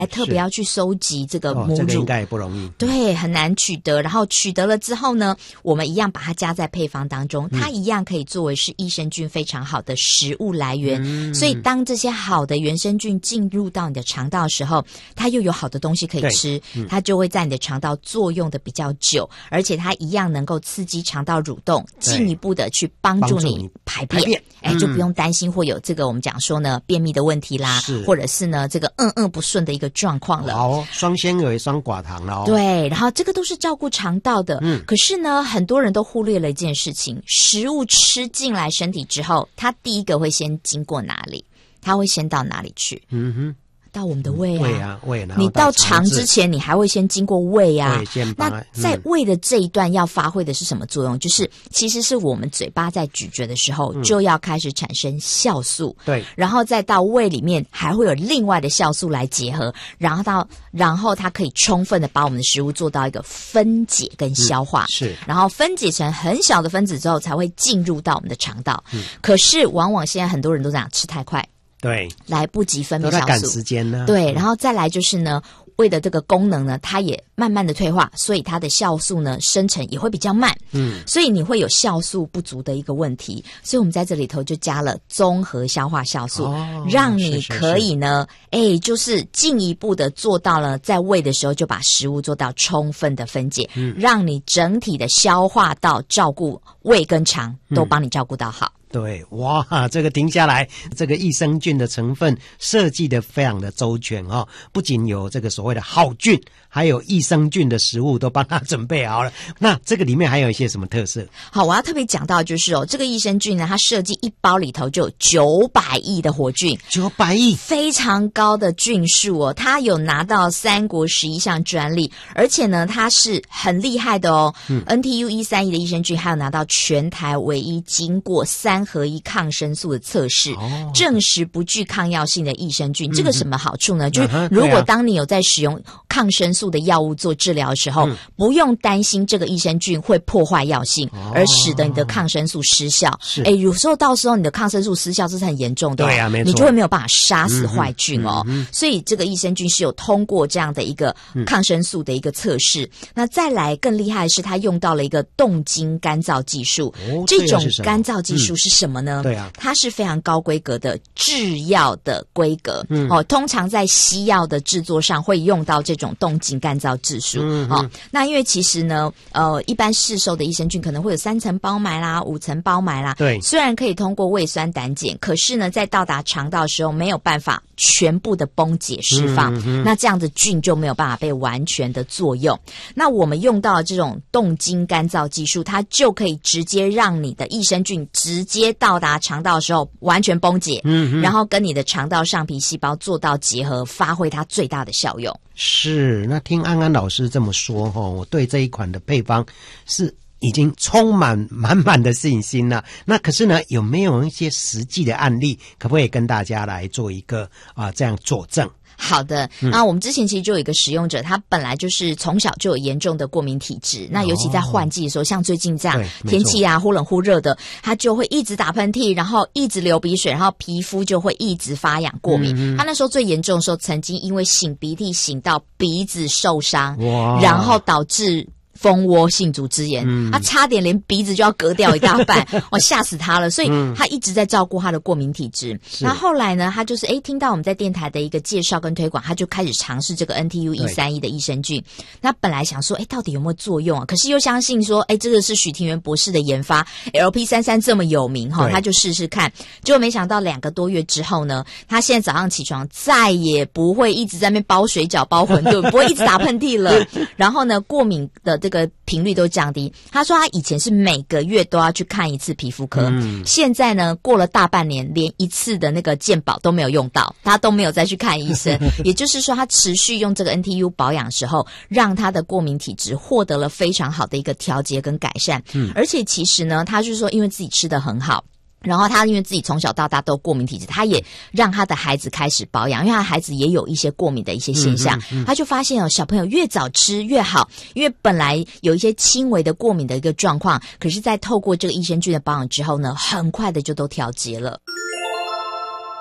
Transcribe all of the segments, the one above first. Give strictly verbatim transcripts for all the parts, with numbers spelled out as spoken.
哎，特别要去收集这个母乳，哦， 这个应该也不容易， 对，很难取得。然后取得了之后呢，我们一样把它加在配方当中，它一样可以作为是益生菌非常好的食物来源。嗯，所以当这些好的原生菌进入到你的肠道的时候，它又有好的东西可以吃，嗯，它就会在你的肠道作用的比较久，而且它一样能够刺激肠道蠕动，进一步的去帮助你排便。排便哎，嗯，就不用担心会有这个我们讲说呢便秘的问题啦，或者是呢这个嗯嗯不顺的一个状况了。 好，双纤维双寡糖了哦。 对，然后这个都是照顾肠道的。嗯，可是呢，很多人都忽略了一件事情：食物吃进来身体之后，它第一个会先经过哪里？它会先到哪里去？嗯哼。到我们的胃啊， 胃啊，胃。 你到肠之前，你还会先经过胃啊。胃先把那在胃的这一段要发挥的是什么作用？嗯，就是其实是我们嘴巴在咀嚼的时候，嗯，就要开始产生酵素。对，然后再到胃里面还会有另外的酵素来结合，然后到然后它可以充分的把我们的食物做到一个分解跟消化。嗯，是，然后分解成很小的分子之后，才会进入到我们的肠道。嗯，可是往往现在很多人都这样吃太快。对，来不及分泌酵素，都在赶时间呢。对，然后再来就是呢，胃的这个功能呢，它也慢慢的退化，所以它的酵素呢生成也会比较慢。嗯，所以你会有酵素不足的一个问题。所以我们在这里头就加了综合消化酵素，哦，让你可以呢，哎，就是进一步的做到了在胃的时候就把食物做到充分的分解，嗯，让你整体的消化道照顾胃跟肠都帮你照顾到好。嗯， 对，哇，这个停下来，这个益生菌的成分设计的非常的周全哦，不仅有这个所谓的好菌，还有益生菌的食物都帮他准备好了。那这个里面还有一些什么特色？ 好，我要特别讲到就是哦，这个益生菌呢，它设计一包里头就有九百亿的活菌， 九百亿， 非常高的菌数哦。它有拿到三国十一项专利，而且呢，它是很厉害的哦。嗯 ，N T U 一三一的益生菌还有拿到全台唯一经过三合一抗生素的测试，哦，证实不具抗药性的益生菌。嗯，这个什么好处呢？嗯，就是如果当你有在使用抗生素的药物做治疗的时候，嗯，不用担心这个益生菌会破坏药性，哦，而使得你的抗生素失效。是，哎，有时候到时候你的抗生素失效，这是很严重的，哦，对啊，没错，你就会没有办法杀死坏菌哦。嗯嗯嗯，所以这个益生菌是有通过这样的一个抗生素的一个测试。嗯，那再来更厉害的是，它用到了一个冻精干燥技术。哦，这种干燥技术是什么呢？嗯，对啊，它是非常高规格的制药的规格。嗯，哦，通常在西药的制作上会用到这种冻精干燥技术。嗯，哦，那因为其实呢，呃，一般市售的益生菌可能会有三层包埋啦、五层包埋啦。对，虽然可以通过胃酸胆碱，可是呢，在到达肠道的时候没有办法全部的崩解释放，嗯嗯，那这样的菌就没有办法被完全的作用。那我们用到这种冻精干燥技术，它就可以直接让你的益生菌直接到达肠道的时候完全崩解，嗯，然后跟你的肠道上皮细胞做到结合，发挥它最大的效用。 是，那听安安老师这么说齁，我对这一款的配方是已经充满满满的信心了。那可是呢，有没有一些实际的案例，可不可以跟大家来做一个啊、呃、这样佐证？ 好的，那我们之前其实就有一个使用者，他本来就是从小就有严重的过敏体质，那尤其在换季的时候，像最近这样天气啊忽冷忽热的，他就会一直打喷嚏，然后一直流鼻水，然后皮肤就会一直发痒过敏。嗯、他那时候最严重的时候，曾经因为擤鼻涕擤到鼻子受伤，然后导致蜂窝性组织炎，嗯、他差点连鼻子就要割掉一大半，我吓死他了。所以他一直在照顾他的过敏体质。那、嗯、后来呢，他就是诶听到我们在电台的一个介绍跟推广，他就开始尝试这个 N T U 一三一的益生菌。那本来想说，诶到底有没有作用啊？可是又相信说，诶这个是许庭元博士的研发 ，L P 三三 这么有名哈，他就试试看。结果没想到两个多月之后呢，他现在早上起床再也不会一直在那边包水饺、包馄饨，不会一直打喷嚏了。然后呢，过敏的这个频率都降低。他说他以前是每个月都要去看一次皮肤科，嗯、现在呢过了大半年，连一次的那个健保都没有用到，他都没有再去看医生。也就是说，他持续用这个 N T U 保养的时候，让他的过敏体质获得了非常好的一个调节跟改善。嗯、而且其实呢，他就是说，因为自己吃得很好。然后他因为自己从小到大都有过敏体质，他也让他的孩子开始保养，因为他的孩子也有一些过敏的一些现象，嗯嗯嗯、他就发现哦，小朋友越早吃越好，因为本来有一些轻微的过敏的一个状况，可是在透过这个益生菌的保养之后呢，很快的就都调节了。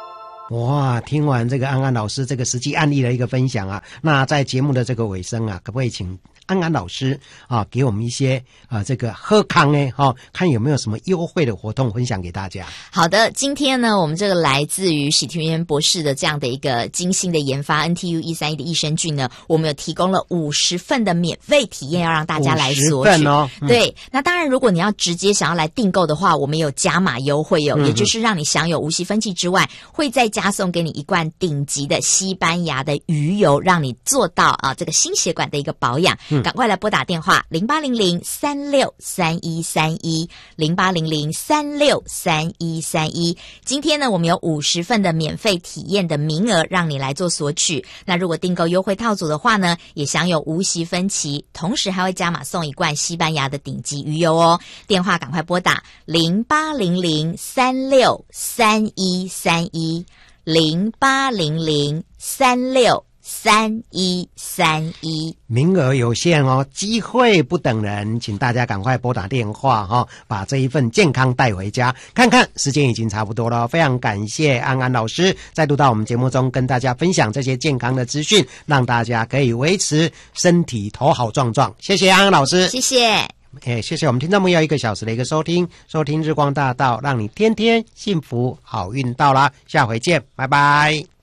哇，听完这个安安老师这个实际案例的一个分享啊，那在节目的这个尾声啊，可不可以请安安老师啊给我们一些啊这个贺康呢哈、哦，看有没有什么优惠的活动分享给大家。 好的，今天呢，我们这个来自于许庭元博士的这样的一个精心的研发 N T U 一三一的益生菌呢，我们有提供了五十份的免费体验，要让大家来索取。 哦嗯、 对，那当然，如果你要直接想要来订购的话，我们有加码优惠哦，嗯、也就是让你享有无息分期之外，会再加送给你一罐顶级的西班牙的鱼油，让你做到啊这个心血管的一个保养。嗯、赶快来拨打电话零八零零三六三一三一零八零零三六三一三一。今天呢，我们有五十份的免费体验的名额，让你来做索取。那如果订购优惠套组的话呢，也享有无息分期，同时还会加码送一罐西班牙的顶级鱼油哦。电话赶快拨打零八零零三六三一三一零八零零三六三一三一， 名额有限哦，机会不等人，请大家赶快拨打电话哈、哦，把这一份健康带回家。看看时间已经差不多了，非常感谢安安老师再度到我们节目中跟大家分享这些健康的资讯，让大家可以维持身体头好壮壮。谢谢安安老师， 谢谢。 哎，谢谢我们听众朋友一个小时的一个收听，收听日光大道，让你天天幸福好运到啦，下回见，拜拜。